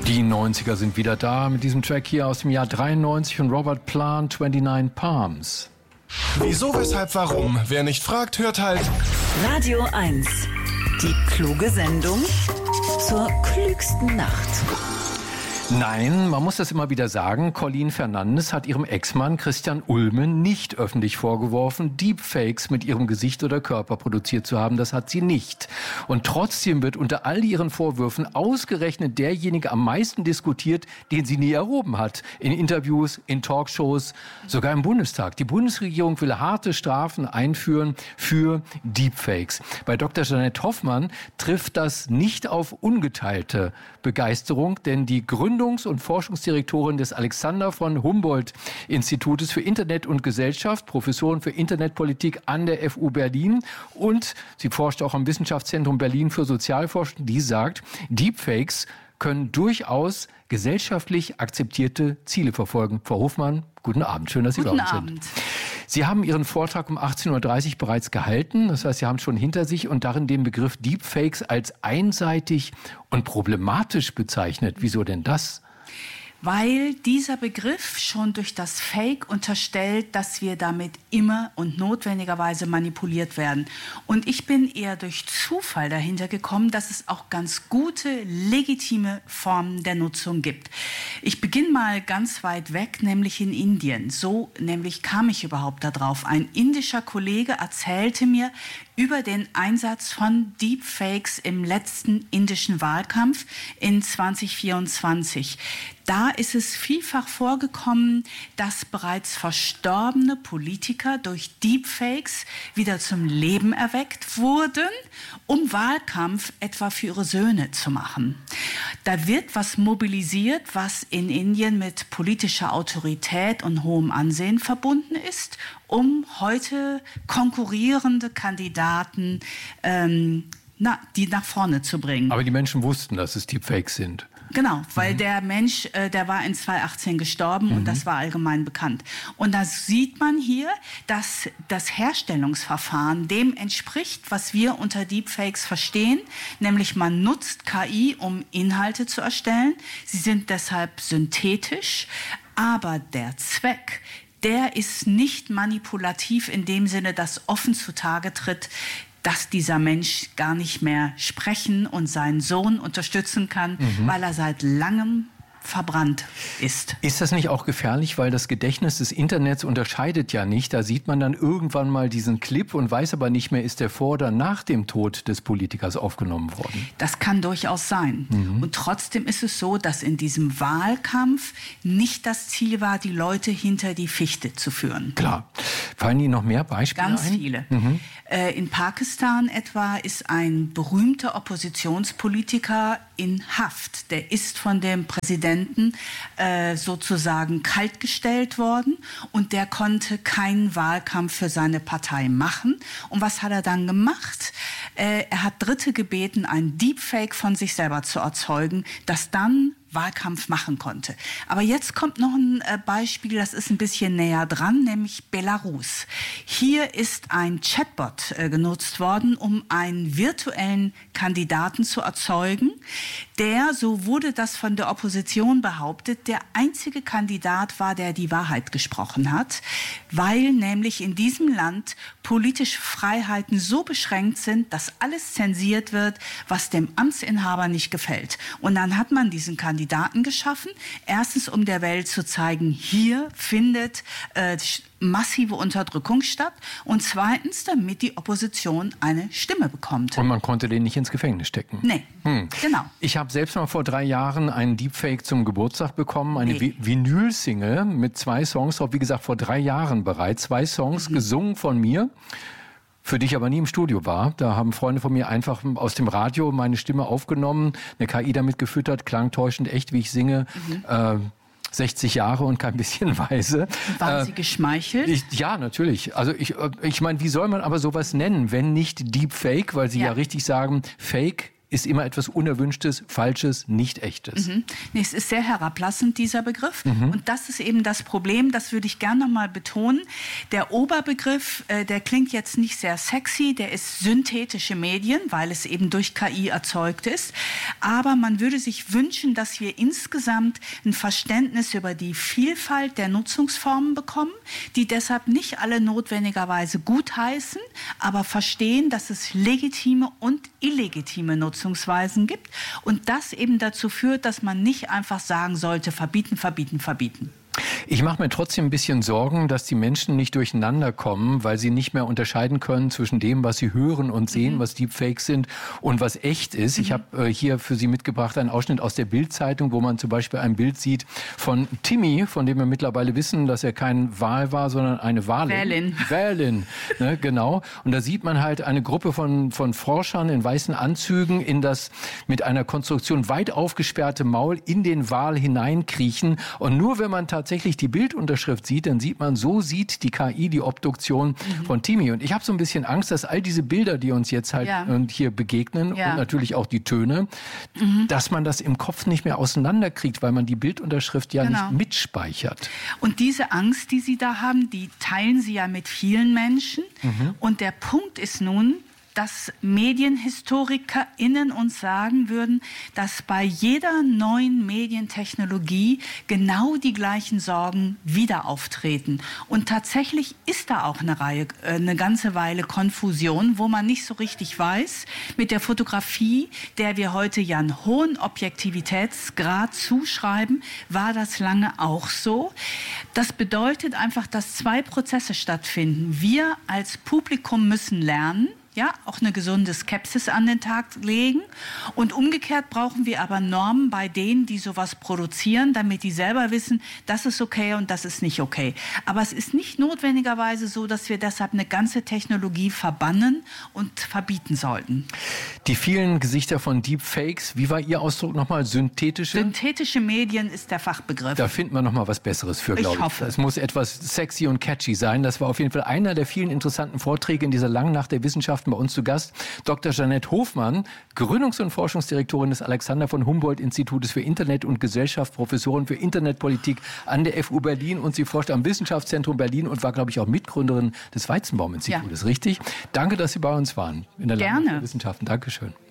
Die 90er sind wieder da mit diesem Track hier aus dem Jahr 93 von Robert Plant, 29 Palms. Wieso, weshalb, warum? Wer nicht fragt, hört halt Radio 1. Die kluge Sendung zur klügsten Nacht. Nein, man muss das immer wieder sagen, Colleen Fernandes hat ihrem Ex-Mann Christian Ulmen nicht öffentlich vorgeworfen, Deepfakes mit ihrem Gesicht oder Körper produziert zu haben. Das hat sie nicht. Und trotzdem wird unter all ihren Vorwürfen ausgerechnet derjenige am meisten diskutiert, den sie nie erhoben hat. In Interviews, in Talkshows, sogar im Bundestag. Die Bundesregierung will harte Strafen einführen für Deepfakes. Bei Dr. Jeanette Hoffmann trifft das nicht auf ungeteilte Begeisterung, denn die Gründungs- und Forschungsdirektorin des Alexander von Humboldt-Institutes für Internet und Gesellschaft, Professorin für Internetpolitik an der FU Berlin, und sie forscht auch am Wissenschaftszentrum Berlin für Sozialforschung, die sagt, Deepfakes können durchaus gesellschaftlich akzeptierte Ziele verfolgen. Frau Hofmann, guten Abend. Schön, dass Sie bei uns sind. Sie haben Ihren Vortrag um 18.30 Uhr bereits gehalten. Das heißt, Sie haben schon hinter sich und darin den Begriff Deepfakes als einseitig und problematisch bezeichnet. Wieso denn das? Weil dieser Begriff schon durch das Fake unterstellt, dass wir damit immer und notwendigerweise manipuliert werden. Und ich bin eher durch Zufall dahinter gekommen, dass es auch ganz gute, legitime Formen der Nutzung gibt. Ich beginne mal ganz weit weg, nämlich in Indien. So nämlich kam ich überhaupt darauf. Ein indischer Kollege erzählte mir über den Einsatz von Deepfakes im letzten indischen Wahlkampf in 2024. Da ist es vielfach vorgekommen, dass bereits verstorbene Politiker durch Deepfakes wieder zum Leben erweckt wurden, um Wahlkampf etwa für ihre Söhne zu machen. Da wird was mobilisiert, was in Indien mit politischer Autorität und hohem Ansehen verbunden ist, um heute konkurrierende Kandidaten die nach vorne zu bringen. Aber die Menschen wussten, dass es Deepfakes sind. Genau, weil der Mensch, der war in 2018 gestorben und das war allgemein bekannt. Und da sieht man hier, dass das Herstellungsverfahren dem entspricht, was wir unter Deepfakes verstehen, nämlich man nutzt KI, um Inhalte zu erstellen. Sie sind deshalb synthetisch, aber der Zweck, der ist nicht manipulativ in dem Sinne, dass offen zutage tritt, dass dieser Mensch gar nicht mehr sprechen und seinen Sohn unterstützen kann, weil er seit langem verbrannt ist. Ist das nicht auch gefährlich, weil das Gedächtnis des Internets unterscheidet ja nicht. Da sieht man dann irgendwann mal diesen Clip und weiß aber nicht mehr, ist der vor oder nach dem Tod des Politikers aufgenommen worden. Das kann durchaus sein. Und trotzdem ist es so, dass in diesem Wahlkampf nicht das Ziel war, die Leute hinter die Fichte zu führen. Klar. Fallen Ihnen noch mehr Beispiele Ganz ein? viele. In Pakistan etwa ist ein berühmter Oppositionspolitiker in Haft. Der ist von dem Präsidenten sozusagen kaltgestellt worden und der konnte keinen Wahlkampf für seine Partei machen. Und was hat er dann gemacht? Er hat Dritte gebeten, ein Deepfake von sich selber zu erzeugen, das dann Wahlkampf machen konnte. Aber jetzt kommt noch ein Beispiel, das ist ein bisschen näher dran, nämlich Belarus. Hier ist ein Chatbot genutzt worden, um einen virtuellen Kandidaten zu erzeugen, der, so wurde das von der Opposition behauptet, der einzige Kandidat war, der die Wahrheit gesprochen hat, weil nämlich in diesem Land politische Freiheiten so beschränkt sind, dass alles zensiert wird, was dem Amtsinhaber nicht gefällt. Und dann hat man diesen Kandidaten geschaffen, erstens um der Welt zu zeigen, hier findet massive Unterdrückung statt und zweitens, damit die Opposition eine Stimme bekommt. Und man konnte den nicht ins Gefängnis stecken. Nee, genau. Ich habe selbst mal vor 3 Jahren einen Deepfake zum Geburtstag bekommen, eine Vinyl-Single mit 2 Songs, wie gesagt vor 3 Jahren bereits, 2 Songs gesungen von mir, für die ich aber nie im Studio war. Da haben Freunde von mir einfach aus dem Radio meine Stimme aufgenommen, eine KI damit gefüttert, klang täuschend echt, wie ich singe. 60 Jahre und kein bisschen weise. Waren Sie geschmeichelt? Ja, natürlich. Also ich meine, wie soll man aber sowas nennen, wenn nicht Deepfake, weil Sie ja richtig sagen, Fake ist immer etwas Unerwünschtes, Falsches, nicht Echtes. Nee, es ist sehr herablassend, dieser Begriff. Und das ist eben das Problem, das würde ich gerne noch mal betonen. Der Oberbegriff, der klingt jetzt nicht sehr sexy, der ist synthetische Medien, weil es eben durch KI erzeugt ist. Aber man würde sich wünschen, dass wir insgesamt ein Verständnis über die Vielfalt der Nutzungsformen bekommen, die deshalb nicht alle notwendigerweise gutheißen, aber verstehen, dass es legitime und illegitime Nutzungsweisen gibt und das eben dazu führt, dass man nicht einfach sagen sollte, verbieten, verbieten, verbieten. Ich mache mir trotzdem ein bisschen Sorgen, dass die Menschen nicht durcheinander kommen, weil sie nicht mehr unterscheiden können zwischen dem, was sie hören und sehen, was Deepfakes sind und was echt ist. Ich habe hier für Sie mitgebracht einen Ausschnitt aus der Bild-Zeitung, wo man zum Beispiel ein Bild sieht von Timmy, von dem wir mittlerweile wissen, dass er kein Wal war, sondern eine Walin. Wählin, ne, genau. Und da sieht man halt eine Gruppe von Forschern in weißen Anzügen in das mit einer Konstruktion weit aufgesperrte Maul in den Wal hineinkriechen. Und nur wenn man tatsächlich die Bildunterschrift sieht, dann sieht man, so sieht die KI die Obduktion von Timmy. Und ich habe so ein bisschen Angst, dass all diese Bilder, die uns jetzt halt hier begegnen und natürlich auch die Töne, dass man das im Kopf nicht mehr auseinanderkriegt, weil man die Bildunterschrift nicht mitspeichert. Und diese Angst, die Sie da haben, die teilen Sie ja mit vielen Menschen. Und der Punkt ist nun, dass MedienhistorikerInnen uns sagen würden, dass bei jeder neuen Medientechnologie genau die gleichen Sorgen wieder auftreten. Und tatsächlich ist da auch eine ganze Weile Konfusion, wo man nicht so richtig weiß, mit der Fotografie, der wir heute ja einen hohen Objektivitätsgrad zuschreiben, war das lange auch so. Das bedeutet einfach, dass zwei Prozesse stattfinden. Wir als Publikum müssen lernen, auch eine gesunde Skepsis an den Tag legen. Und umgekehrt brauchen wir aber Normen bei denen, die sowas produzieren, damit die selber wissen, das ist okay und das ist nicht okay. Aber es ist nicht notwendigerweise so, dass wir deshalb eine ganze Technologie verbannen und verbieten sollten. Die vielen Gesichter von Deepfakes, wie war Ihr Ausdruck nochmal? Synthetische? Synthetische Medien ist der Fachbegriff. Da finden wir nochmal was Besseres für, glaube ich. Ich hoffe. Es muss etwas sexy und catchy sein. Das war auf jeden Fall einer der vielen interessanten Vorträge in dieser langen Nacht der Wissenschaften. Bei uns zu Gast Dr. Jeanette Hofmann, Gründungs- und Forschungsdirektorin des Alexander von Humboldt-Institutes für Internet und Gesellschaft, Professorin für Internetpolitik an der FU Berlin und sie forscht am Wissenschaftszentrum Berlin und war, glaube ich, auch Mitgründerin des Weizenbaum-Institutes, richtig? Danke, dass Sie bei uns waren in der Langen Nacht der Wissenschaften. Dankeschön.